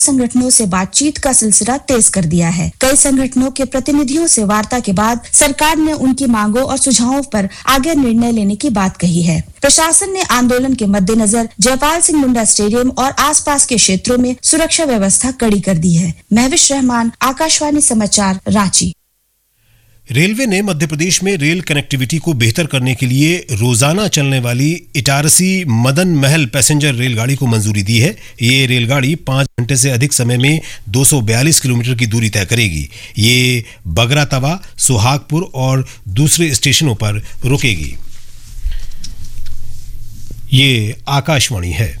संगठनों से बातचीत का सिलसिला तेज कर दिया है। कई संगठनों के प्रतिनिधियों से वार्ता के बाद सरकार ने उनकी मांगों और सुझावों पर आगे निर्णय लेने की बात कही है। प्रशासन ने आंदोलन के मद्देनजर जयपाल सिंह मुंडा स्टेडियम और आसपास के क्षेत्रों में सुरक्षा व्यवस्था कड़ी कर दी है। महविश रहमान, आकाशवाणी समाचार, रांची। रेलवे ने मध्य प्रदेश में रेल कनेक्टिविटी को बेहतर करने के लिए रोजाना चलने वाली इटारसी मदन महल पैसेंजर रेलगाड़ी को मंजूरी दी है। ये रेलगाड़ी 5 घंटे से अधिक समय में 242 किलोमीटर की दूरी तय करेगी। ये बगरा तवा, सुहागपुर और दूसरे स्टेशनों पर रुकेगी। ये आकाशवाणी है।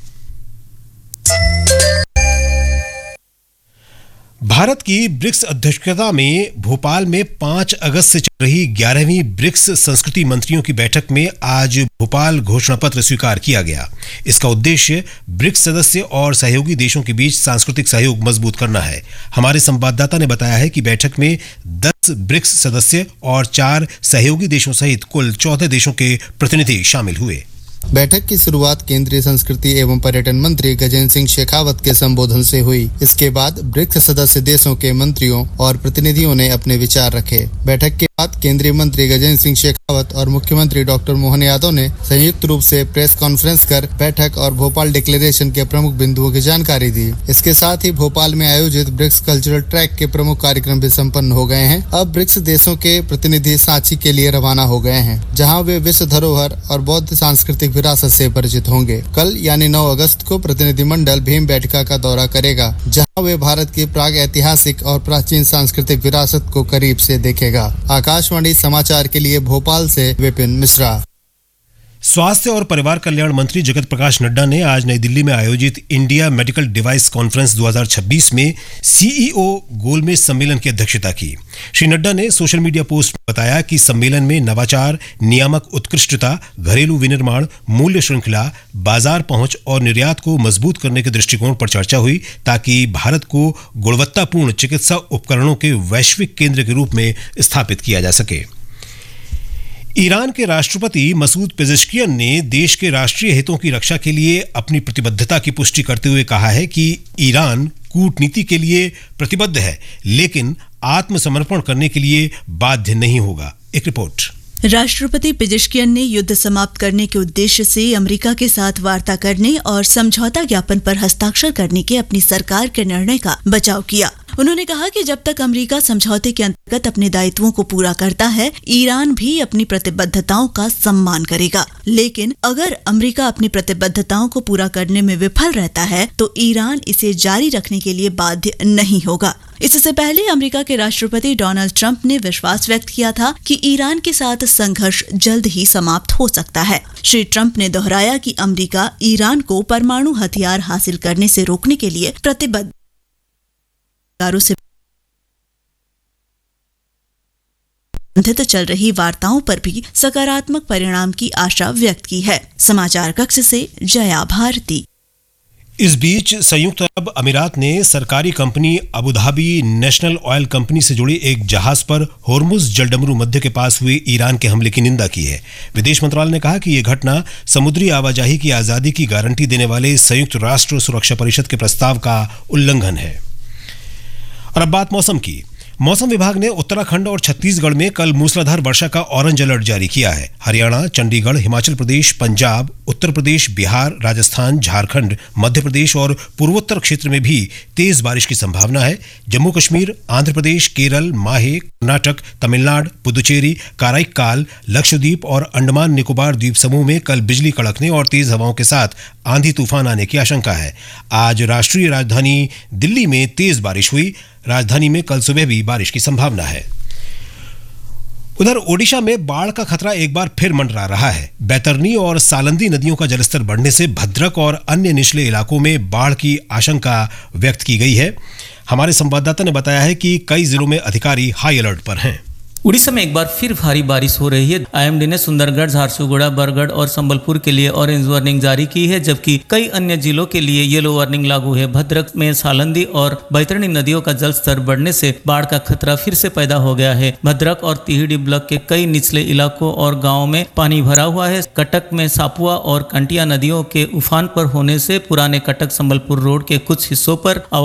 भारत की ब्रिक्स अध्यक्षता में भोपाल में 5 अगस्त से चल रही 11वीं ब्रिक्स संस्कृति मंत्रियों की बैठक में आज भोपाल घोषणा पत्र स्वीकार किया गया। इसका उद्देश्य ब्रिक्स सदस्य और सहयोगी देशों के बीच सांस्कृतिक सहयोग मजबूत करना है। हमारे संवाददाता ने बताया है कि बैठक में 10 ब्रिक्स सदस्य और 4 सहयोगी देशों सहित कुल 14 देशों के प्रतिनिधि शामिल हुए। बैठक की शुरुआत केंद्रीय संस्कृति एवं पर्यटन मंत्री गजेंद्र सिंह शेखावत के संबोधन से हुई। इसके बाद ब्रिक्स सदस्य देशों के मंत्रियों और प्रतिनिधियों ने अपने विचार रखे। बैठक के बाद केंद्रीय मंत्री गजेंद्र सिंह शेखावत और मुख्यमंत्री डॉक्टर मोहन यादव ने संयुक्त रूप से प्रेस कॉन्फ्रेंस कर बैठक और भोपाल डिक्लेरेशन के प्रमुख बिंदुओं की जानकारी दी। इसके साथ ही भोपाल में आयोजित ब्रिक्स कल्चरल ट्रैक के प्रमुख कार्यक्रम भी संपन्न हो गए हैं। अब ब्रिक्स देशों के प्रतिनिधि सांची के लिए रवाना हो गए हैं, जहाँ वे विश्व धरोहर और बौद्ध सांस्कृतिक विरासत से परिचित होंगे। कल यानी 9 अगस्त को प्रतिनिधिमंडल भीमबेटका का दौरा करेगा, जहां वे भारत की प्राग ऐतिहासिक और प्राचीन सांस्कृतिक विरासत को करीब से देखेगा। आकाशवाणी समाचार के लिए भोपाल से विपिन मिश्रा। स्वास्थ्य और परिवार कल्याण मंत्री जगत प्रकाश नड्डा ने आज नई दिल्ली में आयोजित इंडिया मेडिकल डिवाइस कॉन्फ्रेंस 2026 में सीईओ गोलमेज सम्मेलन की अध्यक्षता की। श्री नड्डा ने सोशल मीडिया पोस्ट में बताया कि सम्मेलन में नवाचार, नियामक उत्कृष्टता, घरेलू विनिर्माण, मूल्य श्रृंखला, बाजार पहुंच और निर्यात को मजबूत करने के दृष्टिकोण पर चर्चा हुई, ताकि भारत को गुणवत्तापूर्ण चिकित्सा उपकरणों के वैश्विक केंद्र के रूप में स्थापित किया जा सके। ईरान के राष्ट्रपति मसूद पेजेश्कियन ने देश के राष्ट्रीय हितों की रक्षा के लिए अपनी प्रतिबद्धता की पुष्टि करते हुए कहा है कि ईरान कूटनीति के लिए प्रतिबद्ध है, लेकिन आत्मसमर्पण करने के लिए बाध्य नहीं होगा। एक रिपोर्ट। राष्ट्रपति पेजेश्कियन ने युद्ध समाप्त करने के उद्देश्य से अमेरिका के साथ वार्ता करने और समझौता ज्ञापन पर हस्ताक्षर करने के अपनी सरकार के निर्णय का बचाव किया। उन्होंने कहा कि जब तक अमेरिका समझौते के अंतर्गत अपने दायित्वों को पूरा करता है, ईरान भी अपनी प्रतिबद्धताओं का सम्मान करेगा। लेकिन अगर अमेरिका अपनी प्रतिबद्धताओं को पूरा करने में विफल रहता है, तो ईरान इसे जारी रखने के लिए बाध्य नहीं होगा। इससे पहले अमेरिका के राष्ट्रपति डोनाल्ड ट्रंप ने विश्वास व्यक्त किया था कि ईरान के साथ संघर्ष जल्द ही समाप्त हो सकता है। श्री ट्रंप ने दोहराया कि अमेरिका ईरान को परमाणु हथियार हासिल करने से रोकने के लिए प्रतिबद्ध से संबंधित चल रही वार्ताओं पर भी सकारात्मक परिणाम की आशा व्यक्त की है। समाचार कक्ष से जया भारती। इस बीच संयुक्त अरब अमीरात ने सरकारी company Abu Dhabi national oil company से जुड़े एक जहाज पर होर्मुज जलडमरू मध्य के पास हुए ईरान के हमले की निंदा की है। विदेश मंत्रालय ने कहा कि यह घटना समुद्री आवाजाही की आजादी की गारंटी देने वाले संयुक्त राष्ट्र सुरक्षा परिषद के प्रस्ताव का उल्लंघन है। और अब बात मौसम की। मौसम विभाग ने उत्तराखंड और छत्तीसगढ़ में कल मूसलाधार वर्षा का ऑरेंज अलर्ट जारी किया है। हरियाणा, चंडीगढ़, हिमाचल प्रदेश, पंजाब, उत्तर प्रदेश, बिहार, राजस्थान, झारखंड, मध्य प्रदेश और पूर्वोत्तर क्षेत्र में भी तेज बारिश की संभावना है। जम्मू कश्मीर, आंध्र प्रदेश, केरल, माहे, कर्नाटक, तमिलनाडु, पुदुचेरी, काराइक्काल, लक्षद्वीप और अंडमान निकोबार द्वीप समूह में कल बिजली कड़कने और तेज हवाओं के साथ आंधी तूफान आने की आशंका है। आज राष्ट्रीय राजधानी दिल्ली में तेज बारिश हुई। राजधानी में कल सुबह भी बारिश की संभावना है। उधर ओडिशा में बाढ़ का खतरा एक बार फिर मंडरा रहा है। बैतरनी और सालंदी नदियों का जलस्तर बढ़ने से भद्रक और अन्य निचले इलाकों में बाढ़ की आशंका व्यक्त की गई है। हमारे संवाददाता ने बताया है कि कई जिलों में अधिकारी हाई अलर्ट पर हैं। उड़ीसा में एक बार फिर भारी बारिश हो रही है। आईएमडी ने सुंदरगढ़, झारसुगुड़ा, बरगढ़ और संबलपुर के लिए ऑरेंज वार्निंग जारी की है, जबकि कई अन्य जिलों के लिए येलो वार्निंग लागू है। भद्रक में सालंदी और बैतरणी नदियों का जल स्तर बढ़ने से बाढ़ का खतरा फिर से पैदा हो गया है। भद्रक और तिहिडी ब्लॉक के कई निचले इलाकों और गाँव में पानी भरा हुआ है। कटक में सापुआ और कंटिया नदियों के उफान पर होने से पुराने कटक संबलपुर रोड के कुछ हिस्सों पर